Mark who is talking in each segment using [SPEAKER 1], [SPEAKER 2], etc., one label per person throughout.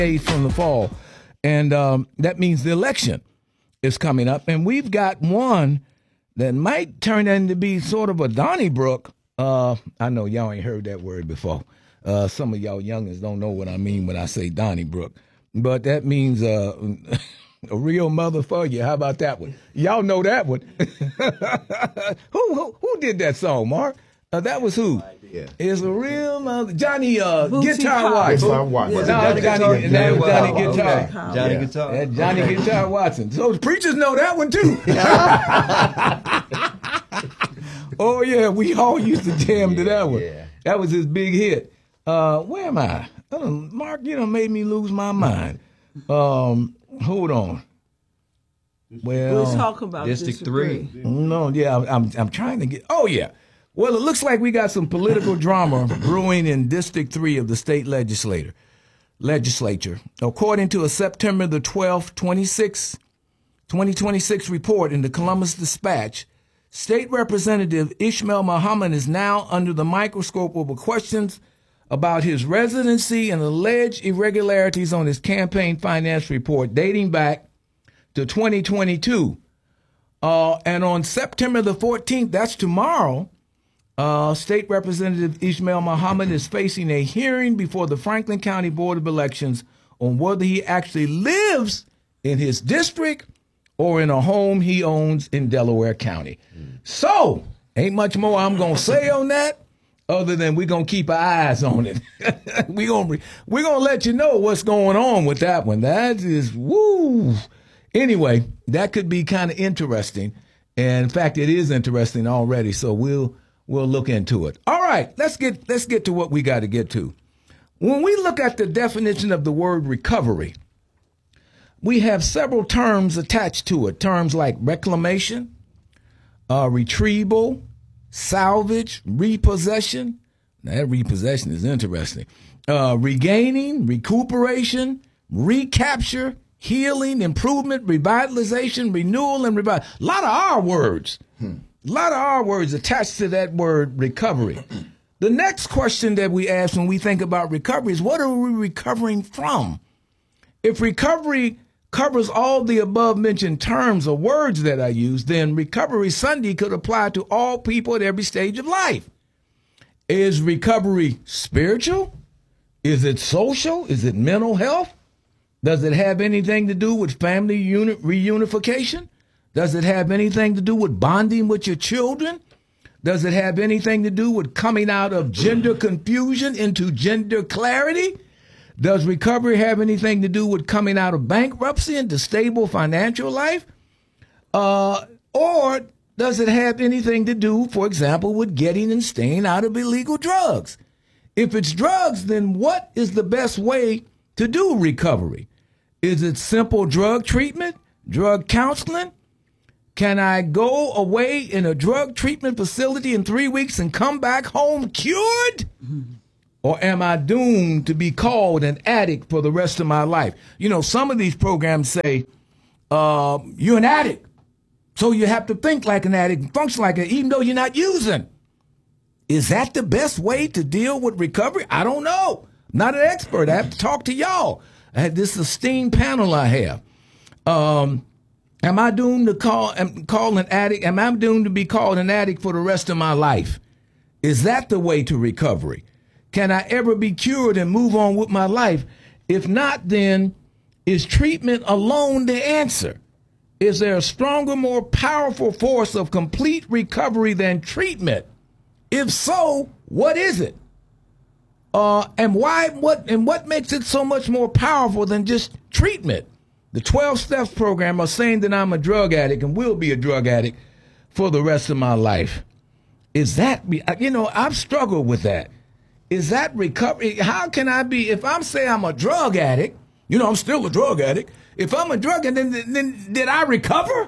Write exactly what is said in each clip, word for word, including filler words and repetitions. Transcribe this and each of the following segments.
[SPEAKER 1] days from the fall. And um, that means the election is coming up. And we've got one that might turn into be sort of a Donnybrook. Uh, I know y'all ain't heard that word before. Uh, some of y'all youngins don't know what I mean when I say Donnybrook. But that means uh, a real mother for you. How about that one? Y'all know that one. who, who who did that song, Mark? Uh, that was who? Yeah. It's a real mother. Johnny uh, Guitar Watson.
[SPEAKER 2] Guitar Watson.
[SPEAKER 1] No, Johnny, Johnny, that was Johnny Guitar.
[SPEAKER 3] Okay. Johnny
[SPEAKER 1] yeah.
[SPEAKER 3] Guitar.
[SPEAKER 1] That Johnny
[SPEAKER 3] okay.
[SPEAKER 1] Guitar Watson. So the preachers know that one too. Oh yeah, we all used to jam to that one. Yeah. That was his big hit. Uh, where am I? Uh, Mark, you done made me lose my mind. Um, hold on. Well,
[SPEAKER 4] we're talking about
[SPEAKER 3] District Three.
[SPEAKER 1] No, yeah, I'm, I'm I'm trying to get. Oh yeah. Well, it looks like we got some political drama brewing in District Three of the state legislature. Legislature, according to a September the twelfth, twenty twenty-six report in the Columbus Dispatch, State Representative Ishmael Muhammad is now under the microscope over questions about his residency and alleged irregularities on his campaign finance report dating back to twenty twenty-two. Uh, and on September the fourteenth, that's tomorrow, uh, State Representative Ishmael Muhammad is facing a hearing before the Franklin County Board of Elections on whether he actually lives in his district or in a home he owns in Delaware County. Mm. So, ain't much more I'm going to say on that other than we're going to keep our eyes on it. we're going we're gonna let you know what's going on with that one. That is, woo. Anyway, that could be kind of interesting. And in fact, it is interesting already. So we'll we'll look into it. All right, let's get let's get to what we got to get to. When we look at the definition of the word recovery, we have several terms attached to it. Terms like reclamation, uh, retrieval, salvage, repossession. Now, that repossession is interesting. Uh, regaining, recuperation, recapture, healing, improvement, revitalization, renewal, and revival. A lot of our words. Hmm. A lot of our words attached to that word recovery. The next question that we ask when we think about recovery is, what are we recovering from? If recovery covers all the above mentioned terms or words that I use, then Recovery Sunday could apply to all people at every stage of life. Is recovery spiritual? Is it social? Is it mental health? Does it have anything to do with family unit reunification? Does it have anything to do with bonding with your children? Does it have anything to do with coming out of gender confusion into gender clarity? Does recovery have anything to do with coming out of bankruptcy into stable financial life? Uh, or does it have anything to do, for example, with getting and staying out of illegal drugs? If it's drugs, then what is the best way to do recovery? Is it simple drug treatment, drug counseling? Can I go away in a drug treatment facility in three weeks and come back home cured? Mm-hmm. Or am I doomed to be called an addict for the rest of my life? You know, some of these programs say, uh, you're an addict, so you have to think like an addict and function like it, even though you're not using. Is that the best way to deal with recovery? I don't know. I'm not an expert. I have to talk to y'all. I had this esteemed panel I have. Um, am I doomed to call, am, call an addict? Am I doomed to be called an addict for the rest of my life? Is that the way to recovery? Can I ever be cured and move on with my life? If not, then is treatment alone the answer? Is there a stronger, more powerful force of complete recovery than treatment? If so, what is it? Uh, and why? What and what makes it so much more powerful than just treatment? The twelve Steps program are saying that I'm a drug addict and will be a drug addict for the rest of my life. Is that, you know, I've struggled with that. Is that recovery? How can I be, if I'm saying I'm a drug addict, you know, I'm still a drug addict. If I'm a drug addict, then, then did I recover?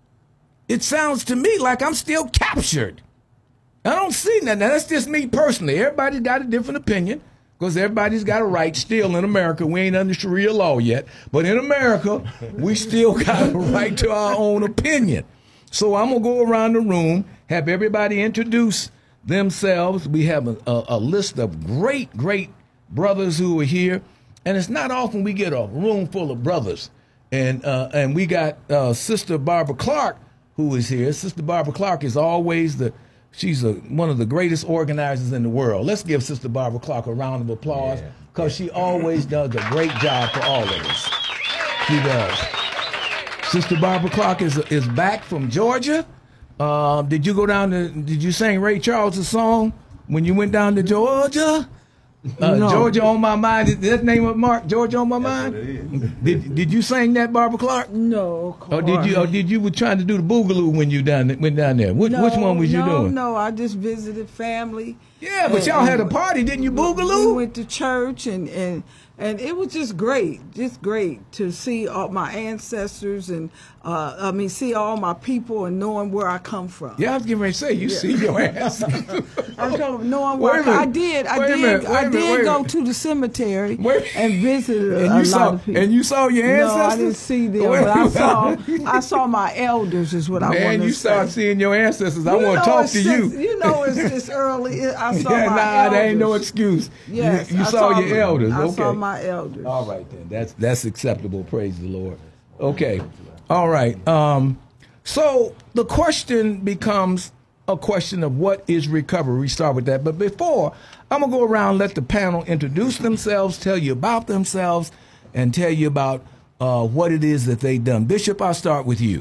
[SPEAKER 1] It sounds to me like I'm still captured. I don't see that. Now, that's just me personally. Everybody's got a different opinion because everybody's got a right still in America. We ain't under Sharia law yet. But in America, we still got a right to our own opinion. So I'm going to go around the room, have everybody introduce themselves. We have a, a, a list of great, great brothers who are here. And it's not often we get a room full of brothers. And uh, and we got uh, Sister Barbara Clark, who is here. Sister Barbara Clark is always the, she's a, one of the greatest organizers in the world. Let's give Sister Barbara Clark a round of applause, because yeah. she always does a great job for all of us. She does. Sister Barbara Clark is is back from Georgia. Uh, did you go down to, did you sing Ray Charles' song when you went down to Georgia? Uh, no. Georgia on my mind. Is that the name of Mark? Georgia on my mind. Did Did you sing that, Barbara Clark?
[SPEAKER 2] No.
[SPEAKER 1] Or did you? Or did you were trying to do the boogaloo when you down went down there? Which,
[SPEAKER 2] no,
[SPEAKER 1] which one was you
[SPEAKER 2] no,
[SPEAKER 1] doing?
[SPEAKER 2] No, I just visited family.
[SPEAKER 1] Yeah, but y'all had a party, didn't you? Boogaloo.
[SPEAKER 2] We went to church and and. And it was just great, just great to see all my ancestors and, uh, I mean, see all my people and knowing where I come from.
[SPEAKER 1] Yeah, I was getting ready to say, you yeah. see your ancestors.
[SPEAKER 2] I'm talking knowing where I, I did. I did. Minute, I did go to the cemetery and visited and a,
[SPEAKER 1] you
[SPEAKER 2] a
[SPEAKER 1] saw,
[SPEAKER 2] lot of people.
[SPEAKER 1] And you saw your ancestors?
[SPEAKER 2] No, I didn't see them, but I saw I saw my elders is what
[SPEAKER 1] Man,
[SPEAKER 2] I want to say.
[SPEAKER 1] Man, you start seeing your ancestors. I want to talk to
[SPEAKER 2] just,
[SPEAKER 1] you.
[SPEAKER 2] You know it's, it's early. I saw
[SPEAKER 1] yeah,
[SPEAKER 2] my
[SPEAKER 1] nah,
[SPEAKER 2] elders.
[SPEAKER 1] There ain't no excuse.
[SPEAKER 2] Yes,
[SPEAKER 1] you you
[SPEAKER 2] I
[SPEAKER 1] saw,
[SPEAKER 2] saw
[SPEAKER 1] your
[SPEAKER 2] them.
[SPEAKER 1] elders.
[SPEAKER 2] I
[SPEAKER 1] okay.
[SPEAKER 2] saw my elders.
[SPEAKER 1] All right, then. That's that's acceptable. Praise the Lord. Okay. All right. Um, so the question becomes a question of what is recovery. We start with that. But before, I'm going to go around, let the panel introduce themselves, tell you about themselves, and tell you about uh, what it is that they've done. Bishop, I'll start with you.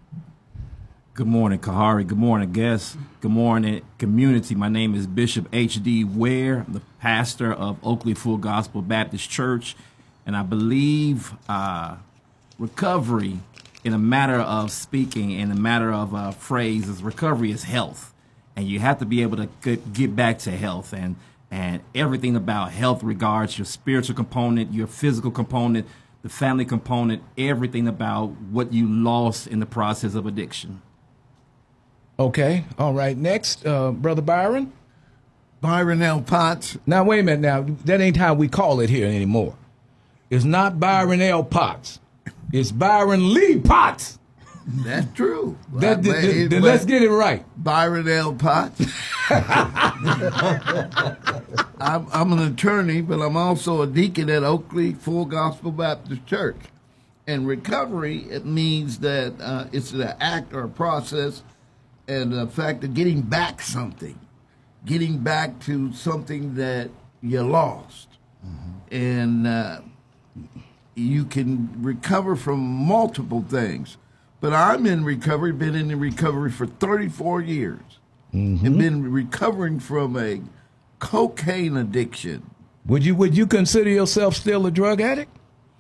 [SPEAKER 3] Good morning, Kahari. Good morning, guests. Good morning, community. My name is Bishop H D Ware, the pastor of Oakley Full Gospel Baptist Church. And I believe uh, recovery, in a matter of speaking, in a matter of uh, phrases, recovery is health. And you have to be able to get, get back to health. And, and everything about health regards your spiritual component, your physical component, the family component, everything about what you lost in the process of addiction.
[SPEAKER 1] Okay. All right. Next, uh, Brother Byron.
[SPEAKER 4] Byron L. Potts.
[SPEAKER 1] Now, wait a minute. Now, that ain't how we call it here anymore. It's not Byron L. Potts. It's Byron Lee Potts.
[SPEAKER 4] That's true.
[SPEAKER 1] That, well, th- th- th- let's get it right.
[SPEAKER 4] Byron L. Potts. I'm, I'm an attorney, but I'm also a deacon at Oakley Full Gospel Baptist Church. And recovery, it means that uh, it's an act or a process and the fact of getting back something, getting back to something that you lost. Mm-hmm. And uh, you can recover from multiple things. But I'm in recovery, been in recovery for thirty-four years, mm-hmm. and been recovering from a cocaine addiction.
[SPEAKER 1] Would you would you consider yourself still a drug addict?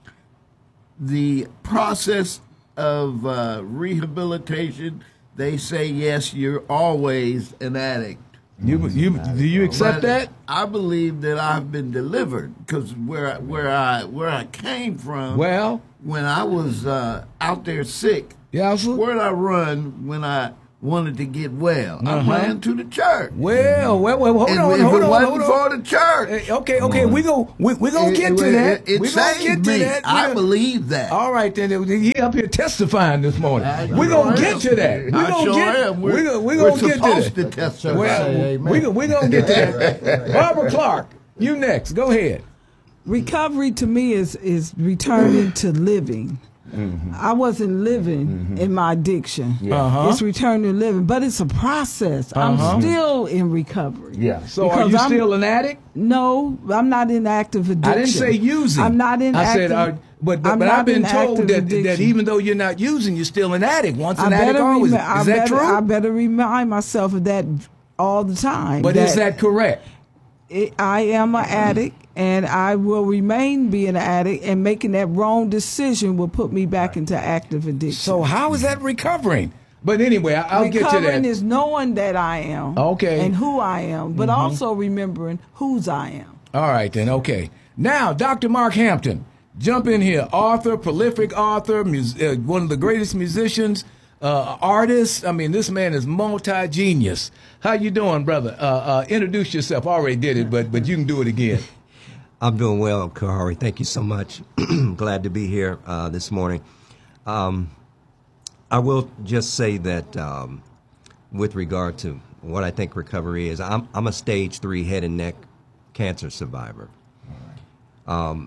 [SPEAKER 4] The process of uh, rehabilitation, they say, yes, you're always an addict.
[SPEAKER 1] You, you, do you accept
[SPEAKER 4] but
[SPEAKER 1] that?
[SPEAKER 4] I believe that I've been delivered because where where I where I came from.
[SPEAKER 1] Well,
[SPEAKER 4] when I was uh, out there sick,
[SPEAKER 1] yeah,
[SPEAKER 4] where did I run when I wanted to get well?
[SPEAKER 1] Uh-huh.
[SPEAKER 4] I ran to the church.
[SPEAKER 1] Well, well, well hold
[SPEAKER 4] and
[SPEAKER 1] on,
[SPEAKER 4] if
[SPEAKER 1] hold
[SPEAKER 4] it
[SPEAKER 1] on,
[SPEAKER 4] wasn't
[SPEAKER 1] hold on.
[SPEAKER 4] for the church.
[SPEAKER 1] Okay, okay, we go, we we gonna
[SPEAKER 4] it,
[SPEAKER 1] get
[SPEAKER 4] it,
[SPEAKER 1] to that.
[SPEAKER 4] It, it
[SPEAKER 1] we gonna
[SPEAKER 4] saved
[SPEAKER 1] get
[SPEAKER 4] me.
[SPEAKER 1] to that.
[SPEAKER 4] I
[SPEAKER 1] We're,
[SPEAKER 4] believe that.
[SPEAKER 1] All right, then he up here testifying this morning. We're gonna get to that. We
[SPEAKER 4] I
[SPEAKER 1] gonna
[SPEAKER 4] sure
[SPEAKER 1] get.
[SPEAKER 4] am. We're,
[SPEAKER 1] we gonna, we
[SPEAKER 4] we're
[SPEAKER 1] gonna get
[SPEAKER 4] supposed
[SPEAKER 1] to
[SPEAKER 4] to
[SPEAKER 1] that.
[SPEAKER 4] testify.
[SPEAKER 1] Well, we we gonna get to that. Barbara Clark, you next. Go ahead.
[SPEAKER 2] Recovery to me is is returning to living. Mm-hmm. I wasn't living mm-hmm. in my addiction. Yeah. Uh-huh. It's returning to living, but it's a process. Uh-huh. I'm still in recovery.
[SPEAKER 1] Yeah. So are you I'm, still an addict?
[SPEAKER 2] No, I'm not in active addiction.
[SPEAKER 1] I didn't say using.
[SPEAKER 2] I'm not in
[SPEAKER 1] I
[SPEAKER 2] active.
[SPEAKER 1] said, uh, but but, but I've been told that, that even though you're not using, you're still an addict. Once an addict, always. Rem- is
[SPEAKER 2] I
[SPEAKER 1] that
[SPEAKER 2] better,
[SPEAKER 1] true?
[SPEAKER 2] I better remind myself of that all the time.
[SPEAKER 1] But that, is that correct?
[SPEAKER 2] It, I am an addict. And I will remain being an addict, and making that wrong decision will put me back into active addiction.
[SPEAKER 1] So how is that recovering? But anyway, I'll
[SPEAKER 2] recovering
[SPEAKER 1] get to that.
[SPEAKER 2] Recovering is knowing that I am,
[SPEAKER 1] okay,
[SPEAKER 2] and who I am, but
[SPEAKER 1] mm-hmm.
[SPEAKER 2] also remembering whose I am.
[SPEAKER 1] All right, then. Okay. Now, Doctor Mark Hampton, jump in here. Author, prolific author, mus- uh, one of the greatest musicians, uh, artist. I mean, this man is multi-genius. How you doing, brother? Uh, uh, introduce yourself. I already did it, but but you can do it again.
[SPEAKER 5] I'm doing well, Kahari. Thank you so much. Glad to be here uh, this morning. Um, I will just say that um, with regard to what I think recovery is, I'm, I'm a stage three head and neck cancer survivor. Um,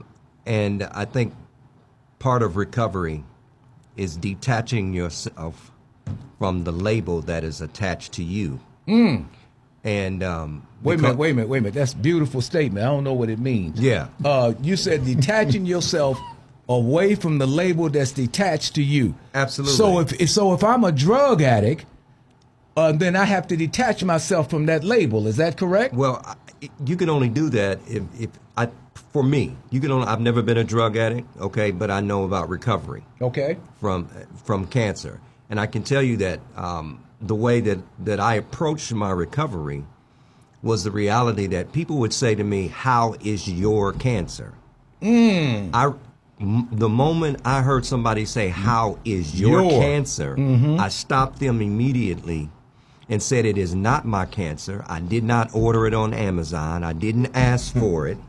[SPEAKER 5] and I think part of recovery is detaching yourself from the label that is attached to you.
[SPEAKER 1] Mm.
[SPEAKER 5] And um,
[SPEAKER 1] wait a minute, wait a minute, wait a minute. That's a beautiful statement. I don't know what it means.
[SPEAKER 5] Yeah.
[SPEAKER 1] Uh, you said detaching yourself away from the label that's detached to you.
[SPEAKER 5] Absolutely.
[SPEAKER 1] So if so, if I'm a drug addict, uh, then I have to detach myself from that label. Is that correct?
[SPEAKER 5] Well, I, you can only do that if, if I. For me, you can only. I've never been a drug addict, okay, but I know about recovery.
[SPEAKER 1] Okay.
[SPEAKER 5] From from cancer, and I can tell you that um, the way that that I approached my recovery was the reality that people would say to me, "How is your cancer?"
[SPEAKER 1] Mm.
[SPEAKER 5] I. The moment I heard somebody say, "How is your, your. cancer?" Mm-hmm. I stopped them immediately and said, "It is not my cancer. I did not order it on Amazon. I didn't ask for it.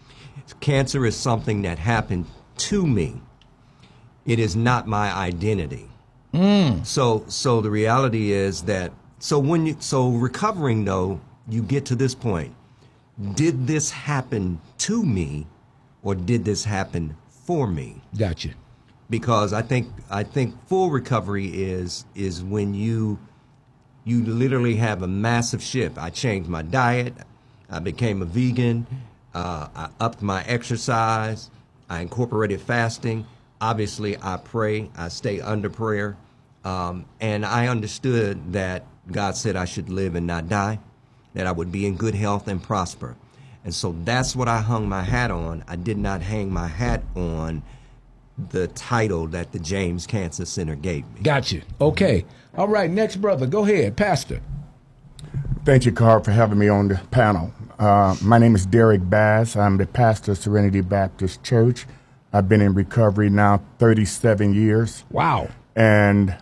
[SPEAKER 5] Cancer is something that happened to me. It is not my identity."
[SPEAKER 1] Mm.
[SPEAKER 5] So, so the reality is that so when you so recovering though, you get to this point. Did this happen to me, or did this happen for me?
[SPEAKER 1] Gotcha.
[SPEAKER 5] Because I think I think full recovery is is when you you literally have a massive shift. I changed my diet. I became a vegan. Uh, I upped my exercise. I incorporated fasting. Obviously, I pray. I stay under prayer. Um, and I understood that God said I should live and not die, that I would be in good health and prosper. And so that's what I hung my hat on. I did not hang my hat on the title that the James Cancer Center gave me.
[SPEAKER 1] Gotcha. Okay. All right. Next brother. Go ahead, Pastor.
[SPEAKER 6] Thank you, Carl, for having me on the panel. Uh, my name is Derek Bass. I'm the pastor of Serenity Baptist Church. I've been in recovery now thirty-seven years.
[SPEAKER 1] Wow.
[SPEAKER 6] And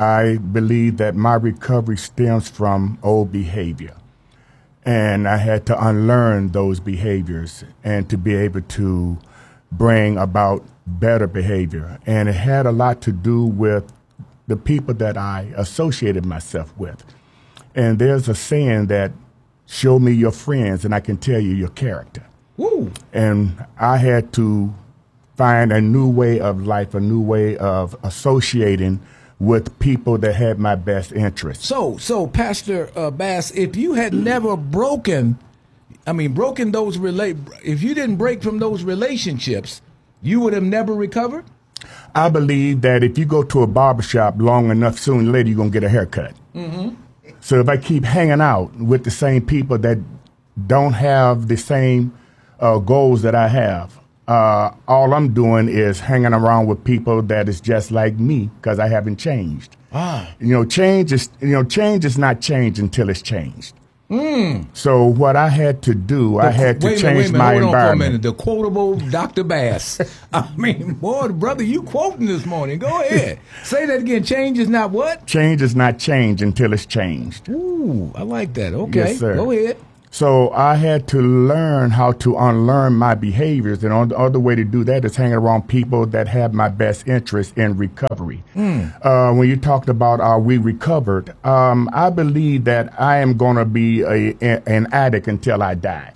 [SPEAKER 6] I believe that my recovery stems from old behavior. And I had to unlearn those behaviors and to be able to bring about better behavior. And it had a lot to do with the people that I associated myself with. And there's a saying that, show me your friends and I can tell you your character.
[SPEAKER 1] Woo.
[SPEAKER 6] And I had to find a new way of life, a new way of associating with people that had my best interests.
[SPEAKER 1] So, so Pastor uh, Bass, if you had never broken, I mean, broken those relate, if you didn't break from those relationships, you would have never recovered?
[SPEAKER 6] I believe that if you go to a barbershop long enough, sooner or later you're going to get a haircut.
[SPEAKER 1] Mm-hmm.
[SPEAKER 6] So if I keep hanging out with the same people that don't have the same uh, goals that I have, uh, all I'm doing is hanging around with people that is just like me because I haven't changed.
[SPEAKER 1] Ah.
[SPEAKER 6] You know, change is you know change is not change until it's changed.
[SPEAKER 1] Mm.
[SPEAKER 6] So what I had to do, the, I had to
[SPEAKER 1] wait
[SPEAKER 6] change
[SPEAKER 1] minute, wait
[SPEAKER 6] my
[SPEAKER 1] Hold
[SPEAKER 6] environment.
[SPEAKER 1] On for a minute. The quotable Doctor Bass. I mean, boy, brother, you quoting this morning. Go ahead. Say that again. Change is not what?
[SPEAKER 6] Change is not change until it's changed.
[SPEAKER 1] Ooh, I like that. Okay,
[SPEAKER 6] yes, sir.
[SPEAKER 1] Go ahead.
[SPEAKER 6] So I had to learn how to unlearn my behaviors, and the other way to do that is hanging around people that have my best interest in recovery. Mm. Uh, when you talked about are we recovered, um, I believe that I am going to be a, a, an addict until I die.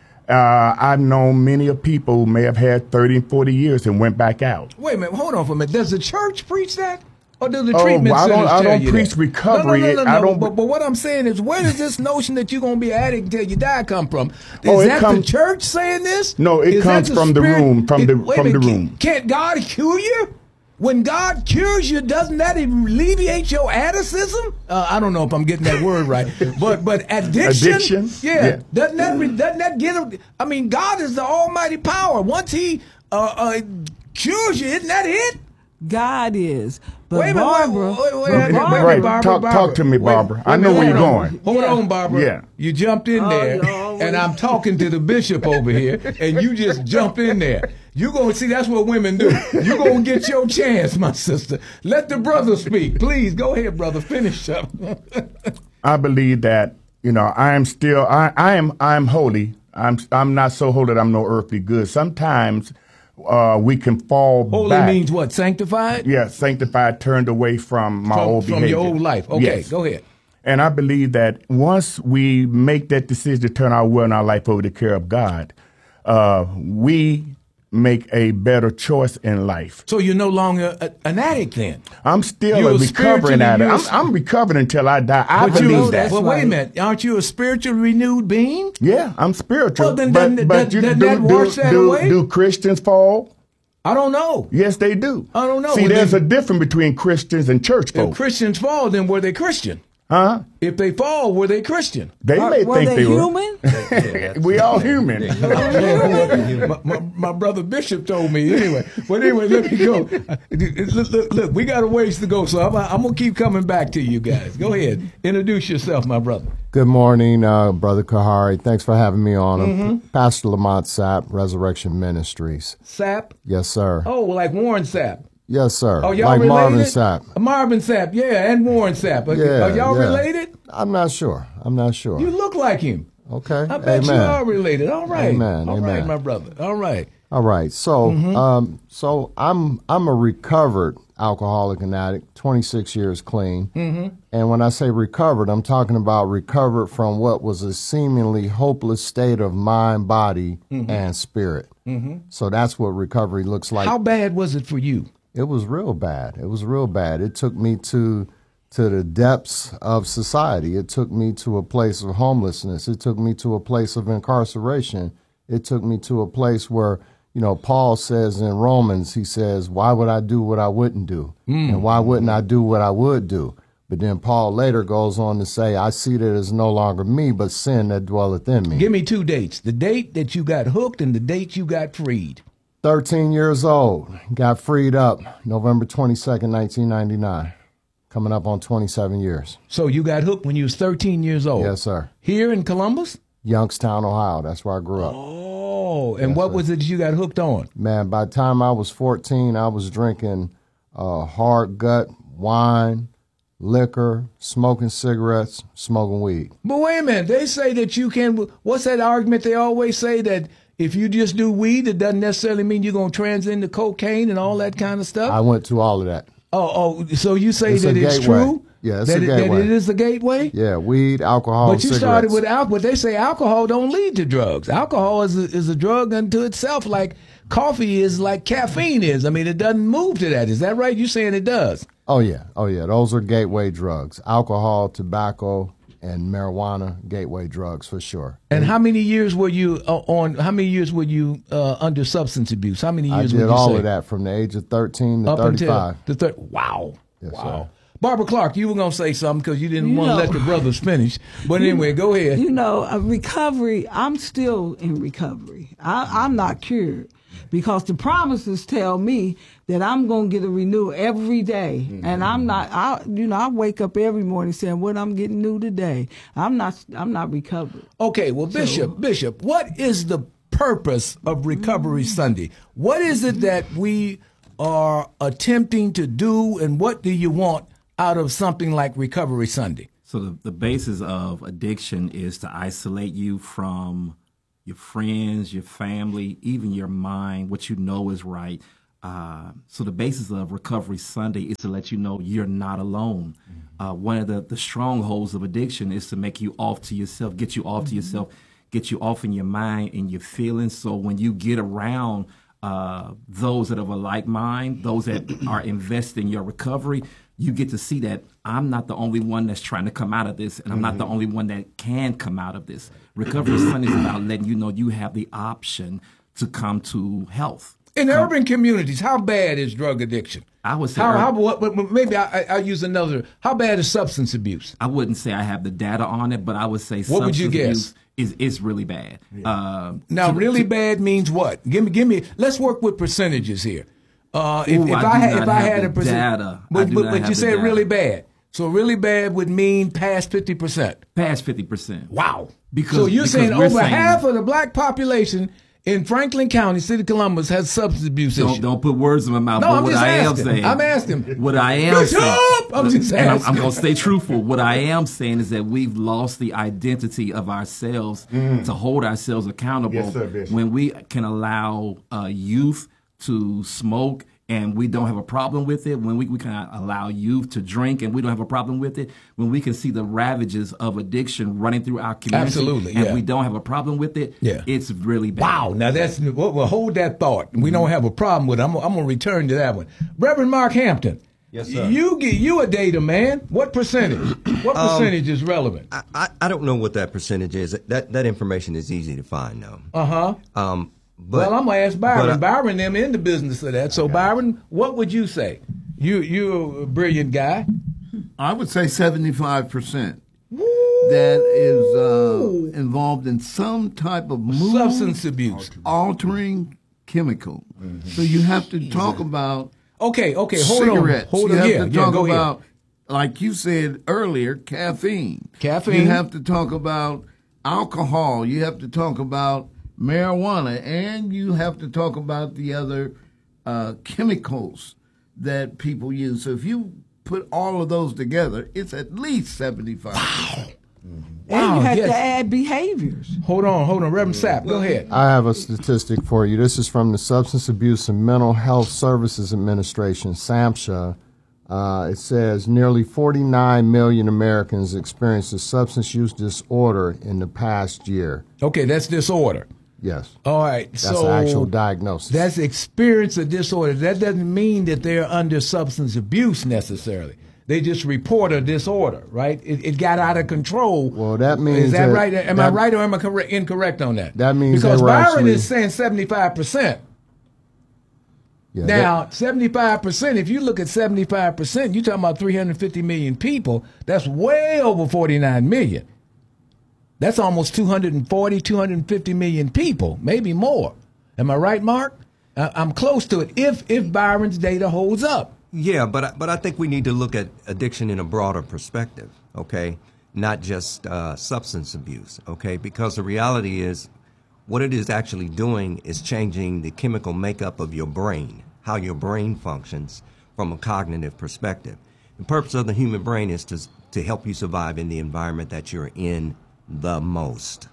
[SPEAKER 6] Uh, I've known many of people who may have had thirty, forty years and went back out.
[SPEAKER 1] Wait a minute, hold on for a minute. Does the church preach that? Or do the
[SPEAKER 6] oh,
[SPEAKER 1] treatment
[SPEAKER 6] well, I
[SPEAKER 1] centers
[SPEAKER 6] don't, I
[SPEAKER 1] tell
[SPEAKER 6] don't
[SPEAKER 1] you
[SPEAKER 6] preach
[SPEAKER 1] that?
[SPEAKER 6] recovery.
[SPEAKER 1] No, no, no, no,
[SPEAKER 6] I
[SPEAKER 1] no.
[SPEAKER 6] don't,
[SPEAKER 1] but, but what I'm saying is, where does this notion that you're going to be an addict until you die come from? Is
[SPEAKER 6] oh, it
[SPEAKER 1] that
[SPEAKER 6] comes,
[SPEAKER 1] the church saying this?
[SPEAKER 6] No, it
[SPEAKER 1] is
[SPEAKER 6] comes
[SPEAKER 1] the
[SPEAKER 6] from
[SPEAKER 1] spirit?
[SPEAKER 6] the room, from
[SPEAKER 1] it,
[SPEAKER 6] the
[SPEAKER 1] wait
[SPEAKER 6] from
[SPEAKER 1] a minute,
[SPEAKER 6] the room.
[SPEAKER 1] Can't God cure you? When God cures you, doesn't that alleviate your atticism? Uh, I don't know if I'm getting that word right, but but addiction,
[SPEAKER 6] addiction?
[SPEAKER 1] Yeah,
[SPEAKER 6] yeah,
[SPEAKER 1] doesn't that doesn't that get him? I mean, God is the Almighty power. Once He uh, uh, cures you, isn't that it?
[SPEAKER 2] God is. But
[SPEAKER 1] wait a minute,
[SPEAKER 2] Barbara,
[SPEAKER 1] wait, wait, wait,
[SPEAKER 2] but
[SPEAKER 1] wait,
[SPEAKER 2] Barbara,
[SPEAKER 6] right.
[SPEAKER 1] Barbara,
[SPEAKER 6] talk,
[SPEAKER 1] Barbara.
[SPEAKER 6] talk to me, Barbara.
[SPEAKER 1] Wait,
[SPEAKER 6] I know
[SPEAKER 1] wait,
[SPEAKER 6] where you're
[SPEAKER 1] on.
[SPEAKER 6] going.
[SPEAKER 1] Hold
[SPEAKER 2] yeah.
[SPEAKER 1] on, Barbara.
[SPEAKER 6] Yeah.
[SPEAKER 1] You jumped in
[SPEAKER 2] oh,
[SPEAKER 1] there,
[SPEAKER 2] Lord.
[SPEAKER 1] and I'm talking to the bishop over here, and you just jump in there. You gonna see that's what women do. You gonna get your chance, my sister. Let the brother speak, please. Go ahead, brother. Finish up.
[SPEAKER 6] I believe that you know I am still I, I am I'm holy. I'm I'm not so holy that I'm no earthly good. Sometimes uh, we can fall
[SPEAKER 1] Holy
[SPEAKER 6] back.
[SPEAKER 1] means what? Sanctified?
[SPEAKER 6] Yeah, sanctified, turned away from my
[SPEAKER 1] from,
[SPEAKER 6] old
[SPEAKER 1] from
[SPEAKER 6] behavior.
[SPEAKER 1] your old life. Okay,
[SPEAKER 6] yes.
[SPEAKER 1] Go ahead.
[SPEAKER 6] And I believe that once we make that decision to turn our will and our life over to the care of God, uh, we make a better choice in life.
[SPEAKER 1] So you're no longer a, an addict then?
[SPEAKER 6] I'm still
[SPEAKER 1] You're
[SPEAKER 6] a recovering
[SPEAKER 1] spiritually-
[SPEAKER 6] addict.
[SPEAKER 1] you're
[SPEAKER 6] I'm, I'm recovering until I die. I
[SPEAKER 1] But you,
[SPEAKER 6] believe that.
[SPEAKER 1] well, wait a minute. Aren't you a spiritually renewed being?
[SPEAKER 6] Yeah, I'm spiritual.
[SPEAKER 1] Well, then-
[SPEAKER 6] but
[SPEAKER 1] then-
[SPEAKER 6] but
[SPEAKER 1] then-
[SPEAKER 6] you,
[SPEAKER 1] then
[SPEAKER 6] do,
[SPEAKER 1] that
[SPEAKER 6] do,
[SPEAKER 1] wash that
[SPEAKER 6] do,
[SPEAKER 1] away?
[SPEAKER 6] do Christians fall?
[SPEAKER 1] I don't know.
[SPEAKER 6] Yes, they do.
[SPEAKER 1] I don't know.
[SPEAKER 6] See,
[SPEAKER 1] Well,
[SPEAKER 6] there's
[SPEAKER 1] then-
[SPEAKER 6] a difference between Christians and church
[SPEAKER 1] If
[SPEAKER 6] folk.
[SPEAKER 1] Christians fall, then were they Christian?
[SPEAKER 6] Huh?
[SPEAKER 1] If they fall, were they Christian?
[SPEAKER 6] They
[SPEAKER 2] Are-
[SPEAKER 6] may
[SPEAKER 2] were
[SPEAKER 6] think
[SPEAKER 2] they,
[SPEAKER 6] they
[SPEAKER 2] human?
[SPEAKER 6] were. We all human.
[SPEAKER 1] my, my, my brother Bishop told me anyway. But anyway, let me go. Look, look, look, we got a ways to go, so I'm, I'm gonna keep coming back to you guys. Go ahead, introduce yourself, my brother.
[SPEAKER 7] Good morning, uh, Brother Kahari. Thanks for having me on. I'm
[SPEAKER 1] Mm-hmm.
[SPEAKER 7] Pastor Lamont Sapp, Resurrection Ministries.
[SPEAKER 1] Sapp.
[SPEAKER 7] Yes, sir.
[SPEAKER 1] Oh, like Warren Sapp.
[SPEAKER 7] Yes, sir.
[SPEAKER 1] Oh, y'all
[SPEAKER 7] like
[SPEAKER 1] related?
[SPEAKER 7] Marvin Sapp.
[SPEAKER 1] Marvin Sapp, yeah, and Warren Sapp. Are,
[SPEAKER 7] Yeah,
[SPEAKER 1] are y'all
[SPEAKER 7] yeah.
[SPEAKER 1] related?
[SPEAKER 7] I'm not sure. I'm not sure.
[SPEAKER 1] You look like him.
[SPEAKER 7] okay.
[SPEAKER 1] I bet
[SPEAKER 7] Amen.
[SPEAKER 1] you are related. All right.
[SPEAKER 7] Amen,
[SPEAKER 1] All right,
[SPEAKER 7] amen.
[SPEAKER 1] my brother. All right.
[SPEAKER 7] All right. So,
[SPEAKER 1] Mm-hmm.
[SPEAKER 7] um, so I'm I'm a recovered alcoholic and addict, twenty-six years clean. Mm-hmm. And when I say recovered, I'm talking about recovered from what was a seemingly hopeless state of mind, body,
[SPEAKER 1] Mm-hmm.
[SPEAKER 7] and spirit. Mm-hmm. So that's what recovery looks like.
[SPEAKER 1] How bad was it for you?
[SPEAKER 7] It was real bad. It was real bad. It took me to to the depths of society. It took me to a place of homelessness. It took me to a place of incarceration. It took me to a place where, you know, Paul says in Romans, he says, why would I do what I wouldn't do? Mm. And why wouldn't I do what I would do? But then Paul later goes on to say, I see that it's no longer me, but sin that dwelleth in me.
[SPEAKER 1] Give me two dates. The date that you got hooked and the date you got freed.
[SPEAKER 7] thirteen years old, got freed up November twenty-second, nineteen ninety-nine. Coming up on twenty-seven years.
[SPEAKER 1] So you got hooked when you was thirteen years old?
[SPEAKER 7] Yes, sir.
[SPEAKER 1] Here in Columbus?
[SPEAKER 7] Youngstown, Ohio. That's where I grew up.
[SPEAKER 1] Oh, and what was it you got hooked on?
[SPEAKER 7] Man, by the time I was fourteen, I was drinking uh, hard gut, wine, liquor, smoking cigarettes, smoking weed.
[SPEAKER 1] But wait a minute. They say that you can, what's that argument they always say that if you just do weed, it doesn't necessarily mean you're going to trans into cocaine and all that kind of stuff?
[SPEAKER 7] I went through all of that.
[SPEAKER 1] Oh, oh, so you say
[SPEAKER 7] It's a
[SPEAKER 1] that it's
[SPEAKER 7] gateway.
[SPEAKER 1] true?
[SPEAKER 7] Yeah, it's
[SPEAKER 1] that
[SPEAKER 7] a
[SPEAKER 1] it, that
[SPEAKER 7] gateway.
[SPEAKER 1] it is a gateway?
[SPEAKER 7] Yeah, weed, alcohol,
[SPEAKER 1] But you
[SPEAKER 7] cigarettes.
[SPEAKER 1] started with alcohol. But they say alcohol don't lead to drugs. Alcohol is a, is a drug unto itself, like coffee is, like caffeine is. I mean, it doesn't move to that. Is that right? You saying it does?
[SPEAKER 7] Oh, yeah. Oh, yeah. Those are gateway drugs. Alcohol, tobacco, and marijuana, gateway drugs for sure.
[SPEAKER 1] And how many years were you uh, on? How many years were you uh, under substance abuse? How many
[SPEAKER 7] I
[SPEAKER 1] years
[SPEAKER 7] did
[SPEAKER 1] would you
[SPEAKER 7] all
[SPEAKER 1] say?
[SPEAKER 7] of that from the age of thirteen to
[SPEAKER 1] Up
[SPEAKER 7] thirty-five.
[SPEAKER 1] until the third. Wow.
[SPEAKER 7] Yes,
[SPEAKER 1] wow.
[SPEAKER 7] sir.
[SPEAKER 1] Barbara Clark, you were going to say something because you didn't
[SPEAKER 2] You
[SPEAKER 1] want to
[SPEAKER 2] know-
[SPEAKER 1] let the brothers finish. But anyway, go ahead.
[SPEAKER 2] You know, uh, recovery, I'm still in recovery. I, I'm not cured because the promises tell me that I'm going to get a renewal every day.
[SPEAKER 1] Mm-hmm.
[SPEAKER 2] And I'm not, I, you know, I wake up every morning saying, what I'm getting new today. I'm not, I'm not recovered.
[SPEAKER 1] Okay, well, Bishop, Bishop, what is the purpose of Recovery Sunday? What is it that we are attempting to do, and what do you want out of something like Recovery Sunday?
[SPEAKER 3] So the, the basis of addiction is to isolate you from your friends, your family, even your mind, what you know is right. Uh, so the basis of Recovery Sunday is to let you know you're not alone. Uh, one of the, the strongholds of addiction is to make you off to yourself, get you off to yourself, get you off in your mind and your feelings. So when you get around uh, those that have a like mind, those that are invested in your recovery, you get to see that I'm not the only one that's trying to come out of this, and I'm not the only one that can come out of this. Recovery Sunday is about letting you know you have the option to come to health.
[SPEAKER 1] In
[SPEAKER 3] Come-
[SPEAKER 1] urban communities, how bad is drug addiction?
[SPEAKER 3] I would say
[SPEAKER 1] How,
[SPEAKER 3] ur-
[SPEAKER 1] how what, but maybe I, I, I'll use another. How bad is substance abuse?
[SPEAKER 3] I wouldn't say I have the data on it, but I would say
[SPEAKER 1] What would you
[SPEAKER 3] substance
[SPEAKER 1] guess?
[SPEAKER 3] abuse is is really bad. Uh,
[SPEAKER 1] Now,
[SPEAKER 3] to-
[SPEAKER 1] really
[SPEAKER 3] to-
[SPEAKER 1] bad means what? Give me, give me. Let's work with percentages here. Uh, if,
[SPEAKER 3] Ooh,
[SPEAKER 1] if
[SPEAKER 3] I
[SPEAKER 1] I,
[SPEAKER 3] do
[SPEAKER 1] had,
[SPEAKER 3] not
[SPEAKER 1] if I
[SPEAKER 3] have
[SPEAKER 1] had
[SPEAKER 3] the
[SPEAKER 1] a percent,
[SPEAKER 3] data. I
[SPEAKER 1] but,
[SPEAKER 3] do
[SPEAKER 1] but,
[SPEAKER 3] not
[SPEAKER 1] but
[SPEAKER 3] have
[SPEAKER 1] you
[SPEAKER 3] the
[SPEAKER 1] said
[SPEAKER 3] data.
[SPEAKER 1] really bad. So really bad would mean past fifty percent.
[SPEAKER 3] past fifty percent.
[SPEAKER 1] Wow.
[SPEAKER 3] Because-
[SPEAKER 1] so you're
[SPEAKER 3] because
[SPEAKER 1] saying
[SPEAKER 3] we're
[SPEAKER 1] over
[SPEAKER 3] saying-
[SPEAKER 1] half of the black population in Franklin County, City of Columbus, has substance abuse
[SPEAKER 3] Don't
[SPEAKER 1] issues.
[SPEAKER 3] don't put words in my mouth.
[SPEAKER 1] No,
[SPEAKER 3] but
[SPEAKER 1] I'm
[SPEAKER 3] what
[SPEAKER 1] just
[SPEAKER 3] I am
[SPEAKER 1] asking.
[SPEAKER 3] saying,
[SPEAKER 1] I'm asking.
[SPEAKER 3] What I am
[SPEAKER 1] Bishop!
[SPEAKER 3] saying,
[SPEAKER 1] I'm just
[SPEAKER 3] and I'm,
[SPEAKER 1] asking.
[SPEAKER 3] I'm going to stay truthful. What I am saying is that we've lost the identity of ourselves to hold ourselves accountable
[SPEAKER 6] Yes, sir, Bishop.
[SPEAKER 3] when we can allow uh, youth to smoke and we don't have a problem with it, when we, we can allow youth to drink and we don't have a problem with it, when we can see the ravages of addiction running through our community,
[SPEAKER 1] Absolutely,
[SPEAKER 3] and
[SPEAKER 1] yeah.
[SPEAKER 3] we don't have a problem with it,
[SPEAKER 1] Yeah.
[SPEAKER 3] it's really bad.
[SPEAKER 1] Wow. Now that's well, well, hold that thought. We don't have a problem with it. I'm, I'm going to return to that one. Reverend Mark Hampton.
[SPEAKER 5] Yes, sir.
[SPEAKER 1] You get you a data, man. What percentage? What percentage is relevant?
[SPEAKER 5] I, I, I don't know what that percentage is. That that information is easy to find, though.
[SPEAKER 1] Uh huh.
[SPEAKER 5] Um, but
[SPEAKER 1] Well, I'm gonna ask Byron.
[SPEAKER 5] but I-
[SPEAKER 1] Byron, them in the business of that. So, Byron, what would you say? You you're a brilliant guy.
[SPEAKER 4] I would say seventy-five percent that is uh, involved in some type of mood
[SPEAKER 1] Substance abuse.
[SPEAKER 4] altering chemical. So you have to talk about
[SPEAKER 1] Okay, okay, hold
[SPEAKER 4] cigarettes.
[SPEAKER 1] on, hold
[SPEAKER 4] you
[SPEAKER 1] on.
[SPEAKER 4] have
[SPEAKER 1] Yeah,
[SPEAKER 4] to
[SPEAKER 1] yeah,
[SPEAKER 4] talk
[SPEAKER 1] go ahead.
[SPEAKER 4] about, like you said earlier, caffeine.
[SPEAKER 1] Caffeine.
[SPEAKER 4] You have to talk about alcohol. You have to talk about marijuana, and you have to talk about the other uh, chemicals that people use. So if you put all of those together, it's at least seventy-five. Wow.
[SPEAKER 2] And
[SPEAKER 1] Wow,
[SPEAKER 2] you have
[SPEAKER 1] yes.
[SPEAKER 2] to add behaviors.
[SPEAKER 1] Hold on, hold on, Reverend Sapp, go ahead.
[SPEAKER 7] I have a statistic for you. This is from the Substance Abuse and Mental Health Services Administration, SAMHSA. Uh, it says nearly forty-nine million Americans experienced a substance use disorder in the past year.
[SPEAKER 1] Okay, that's disorder.
[SPEAKER 7] Yes.
[SPEAKER 1] All right,
[SPEAKER 7] That's
[SPEAKER 1] so
[SPEAKER 7] the actual diagnosis.
[SPEAKER 1] that's experience of disorder. That doesn't mean that they're under substance abuse necessarily. They just report a disorder, right? It, it got out of control.
[SPEAKER 7] Well, that means
[SPEAKER 1] is that,
[SPEAKER 7] that-
[SPEAKER 1] right? Am
[SPEAKER 7] that-
[SPEAKER 1] I right or am I correct, incorrect on that?
[SPEAKER 7] That means
[SPEAKER 1] because
[SPEAKER 7] they were
[SPEAKER 1] Byron
[SPEAKER 7] actually-
[SPEAKER 1] is saying seventy-five percent.
[SPEAKER 7] Yeah,
[SPEAKER 1] Now, seventy-five percent, if you look at seventy-five percent, you're talking about three hundred fifty million people. That's way over forty-nine million. That's almost two hundred forty, two hundred fifty million people, maybe more. Am I right, Mark? I- I'm close to it if if Byron's data holds up.
[SPEAKER 5] Yeah, but I- but I think we need to look at addiction in a broader perspective, okay? Not just uh, substance abuse, okay? Because the reality is, what it is actually doing is changing the chemical makeup of your brain, how your brain functions from a cognitive perspective. The purpose of the human brain is to to help you survive in the environment that you're in the most.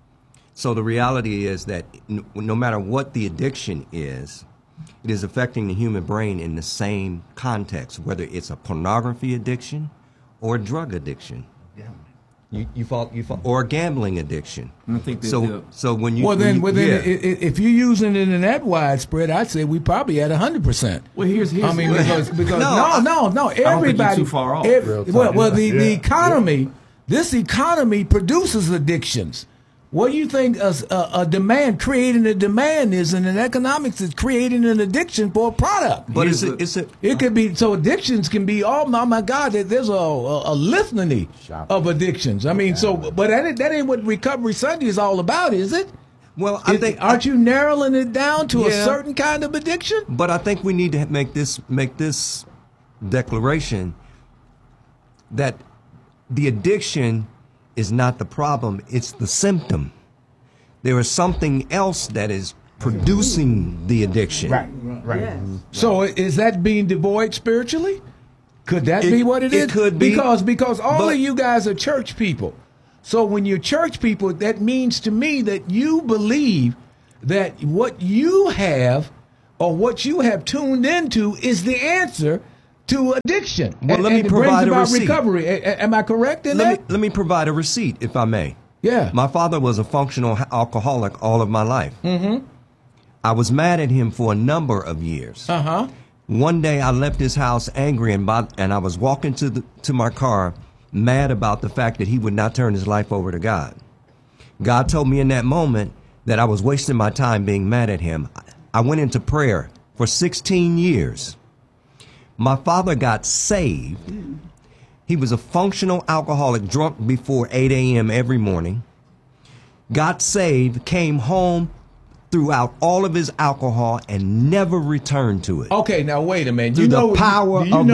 [SPEAKER 5] So the reality is that n- no matter what the addiction is, it is affecting the human brain in the same context, whether it's a pornography addiction or a drug addiction. You, you fall, you fall, or a gambling addiction.
[SPEAKER 3] I think that
[SPEAKER 5] so.
[SPEAKER 3] the-
[SPEAKER 5] So when you
[SPEAKER 1] Well, then,
[SPEAKER 5] when you-
[SPEAKER 1] well, then
[SPEAKER 5] yeah.
[SPEAKER 1] i- i- if you're using it in that widespread, I'd say we probably at one hundred percent.
[SPEAKER 3] Well, here's, here's
[SPEAKER 1] I mean, because, because
[SPEAKER 5] No,
[SPEAKER 1] no,
[SPEAKER 5] I-
[SPEAKER 1] no, no,
[SPEAKER 3] think you're
[SPEAKER 1] everybody.
[SPEAKER 3] too far off.
[SPEAKER 1] ev-
[SPEAKER 7] Real
[SPEAKER 1] well,
[SPEAKER 7] talk.
[SPEAKER 1] well, the, the
[SPEAKER 6] Yeah.
[SPEAKER 1] economy, this economy produces addictions. What do you think a, a, a demand, creating a demand is, and in economics, is creating an addiction for a product.
[SPEAKER 5] but it's
[SPEAKER 3] here's
[SPEAKER 5] a,
[SPEAKER 3] the-
[SPEAKER 5] it's a
[SPEAKER 1] It could be, so addictions can be, oh my, my God, there- there's a, a, a litany of addictions. I mean, so, but that ain't, that ain't what Recovery Sunday is all about, is it?
[SPEAKER 5] well. I
[SPEAKER 1] Is-
[SPEAKER 5] think
[SPEAKER 1] aren't you narrowing it down to a
[SPEAKER 5] Yeah.
[SPEAKER 1] certain kind of addiction?
[SPEAKER 5] But I think we need to make this make this declaration that the addiction is not the problem, it's the symptom. There is something else that is producing the addiction.
[SPEAKER 6] Right, right.
[SPEAKER 2] Yes.
[SPEAKER 1] So is that being devoid spiritually? Could that
[SPEAKER 5] It-
[SPEAKER 1] be what it
[SPEAKER 5] it
[SPEAKER 1] is?
[SPEAKER 5] could be,
[SPEAKER 1] because because all
[SPEAKER 5] but-
[SPEAKER 1] of you guys are church people. So when you're church people, that means to me that you believe that what you have or what you have tuned into is the answer to addiction.
[SPEAKER 5] Well,
[SPEAKER 1] And-
[SPEAKER 5] let me
[SPEAKER 1] and it
[SPEAKER 5] provide
[SPEAKER 1] brings
[SPEAKER 5] a
[SPEAKER 1] about
[SPEAKER 5] receipt.
[SPEAKER 1] recovery. A- a- am I correct in
[SPEAKER 5] Let
[SPEAKER 1] that?
[SPEAKER 5] me let me provide a receipt, if I may.
[SPEAKER 1] Yeah.
[SPEAKER 5] My father was a functional ha- alcoholic all of my life. Mm-hmm. I was mad at him for a number of years.
[SPEAKER 1] Uh huh.
[SPEAKER 5] One day I left his house angry, and, by, and I was walking to the, to my car mad about the fact that he would not turn his life over to God. God told me in that moment that I was wasting my time being mad at him. I went into prayer for sixteen years. My father got saved. He was a functional alcoholic, drunk before eight a.m. every morning. Got saved, came home, threw out all of his alcohol, and never returned to it.
[SPEAKER 1] Okay, now wait a minute.
[SPEAKER 5] Through
[SPEAKER 1] You
[SPEAKER 5] the
[SPEAKER 1] know,
[SPEAKER 5] power
[SPEAKER 1] do you
[SPEAKER 5] of
[SPEAKER 1] know